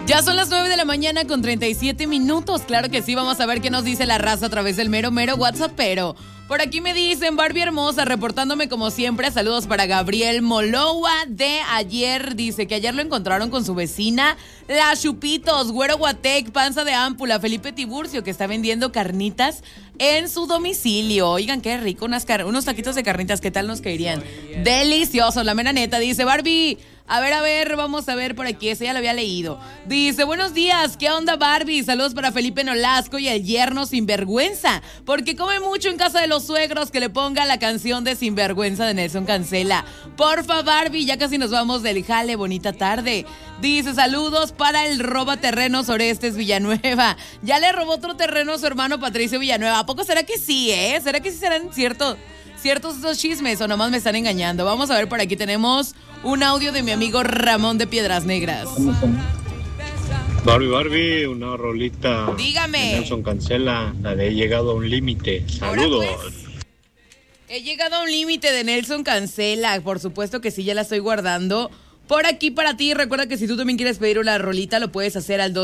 Ya son las 9 de la mañana con 37 minutos. Claro que sí, vamos a ver qué nos dice la raza a través del mero WhatsApp, pero por aquí me dicen, Barbie hermosa, reportándome como siempre. Saludos para Gabriel Molowa de ayer. Dice que ayer lo encontraron con su vecina, la Chupitos, Güero Guatec, Panza de Ámpula, Felipe Tiburcio, que está vendiendo carnitas en su domicilio. Oigan, qué rico, unos taquitos de carnitas, ¿qué tal nos caerían? Delicioso, la mera neta. Dice, Barbie, a ver, vamos a ver por aquí, ese ya lo había leído. Dice, buenos días, ¿qué onda, Barbie? Saludos para Felipe Nolasco y el yerno Sinvergüenza, porque come mucho en casa de los suegros. Que le ponga la canción de Sinvergüenza de Nelson Cancela. Porfa, Barbie, ya casi nos vamos del jale, bonita tarde. Dice, saludos para el roba terrenos Orestes Villanueva. Ya le robó otro terreno a su hermano Patricio Villanueva. ¿A poco será que sí, ¿Será que sí serán ciertos esos chismes o nomás me están engañando? Vamos a ver, por aquí tenemos un audio de mi amigo Ramón de Piedras Negras. Barbie, una rolita. Dígame. De Nelson Cancela, la de He llegado a un límite. Saludos. Pues, he llegado a un límite de Nelson Cancela. Por supuesto que sí, ya la estoy guardando por aquí para ti. Recuerda que si tú también quieres pedir una rolita, lo puedes hacer al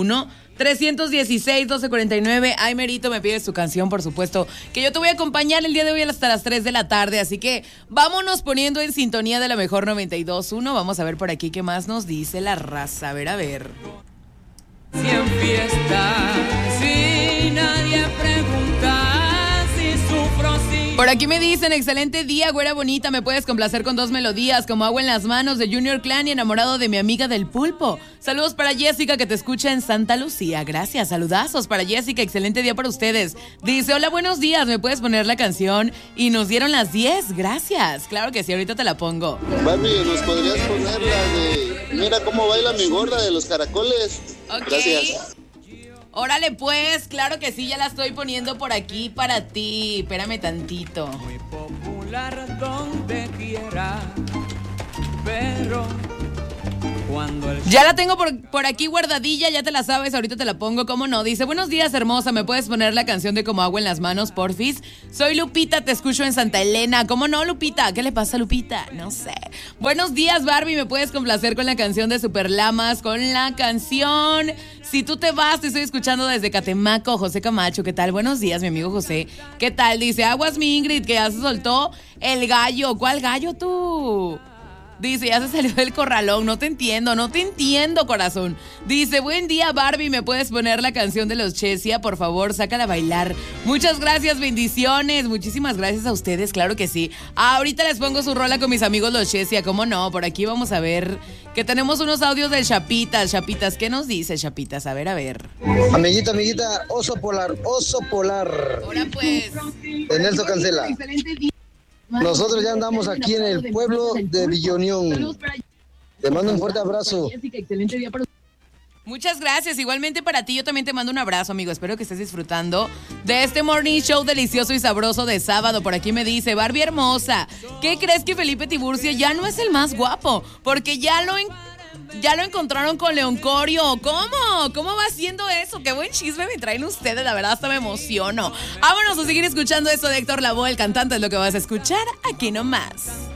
271-316-1249. Ay, Merito, me pides tu canción, por supuesto, que yo te voy a acompañar el día de hoy hasta las 3 de la tarde. Así que vámonos poniendo en sintonía de la mejor 92.1. Vamos a ver por aquí qué más nos dice la raza. A ver. Si en fiesta, si nadie pregunta, si sufro, si... Por aquí me dicen, excelente día, güera bonita, me puedes complacer con 2 melodías, como Agua en las manos de Junior Clan y Enamorado de mi amiga del pulpo. Saludos para Jessica, que te escucha en Santa Lucía. Gracias, saludazos para Jessica, excelente día para ustedes. Dice, hola, buenos días, ¿me puedes poner la canción? Y nos dieron las 10, gracias. Claro que sí, ahorita te la pongo. Barbie, ¿nos podrías poner la de Mira cómo baila mi gorda de los caracoles? Ok. Gracias. Órale pues, claro que sí, ya la estoy poniendo por aquí para ti. Espérame tantito. Muy popular donde quiera, pero cuando el... Ya la tengo por aquí guardadilla, ya te la sabes, ahorita te la pongo, ¿cómo no? Dice, buenos días, hermosa, ¿me puedes poner la canción de Como Agua en las Manos, porfis? Soy Lupita, te escucho en Santa Elena. ¿Cómo no, Lupita? ¿Qué le pasa a Lupita? No sé. Buenos días, Barbie, ¿me puedes complacer con la canción de Super Lamas? Con la canción Si tú te vas, te estoy escuchando desde Catemaco, José Camacho. ¿Qué tal? Buenos días, mi amigo José. ¿Qué tal? Dice, aguas mi Ingrid, que ya se soltó el gallo. ¿Cuál gallo tú? Dice, ya se salió del corralón, no te entiendo, corazón. Dice, buen día, Barbie, ¿me puedes poner la canción de los Chesia? Por favor, sácala a bailar. Muchas gracias, bendiciones, muchísimas gracias a ustedes, claro que sí. Ahorita les pongo su rola con mis amigos los Chesia, ¿cómo no? Por aquí vamos a ver que tenemos unos audios del Chapitas. Chapitas, ¿qué nos dice, Chapitas? A ver. Amiguita, oso polar. Ahora pues. De Nelson Cancela. Nosotros ya andamos aquí en el pueblo de Villonión. Te mando un fuerte abrazo. Muchas gracias, igualmente para ti, yo también te mando un abrazo, amigo. Espero que estés disfrutando de este morning show delicioso y sabroso de sábado. Por aquí me dice, Barbie hermosa, ¿qué crees que Felipe Tiburcio ya no es el más guapo? Porque ya lo encontraron con León Corio. ¿Cómo va haciendo eso? Qué buen chisme me traen ustedes, la verdad hasta me emociono. Vámonos a seguir escuchando esto de Héctor Lavoe, el cantante, es lo que vas a escuchar aquí nomás.